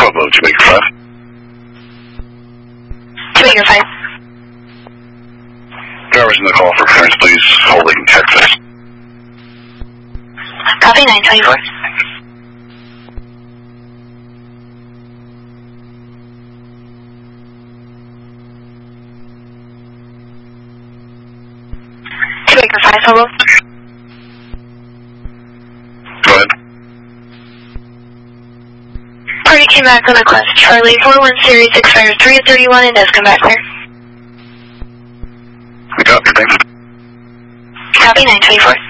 Bravo, Jamaica 5. Jamaica 5. Drivers in the call for clearance, please. Holding Texas. Copy 924. Jamaica 5, hello. Go ahead. Party came back on a class Charlie 41 series expires 3:31 and does come back clear. Copy, thanks. Copy 924.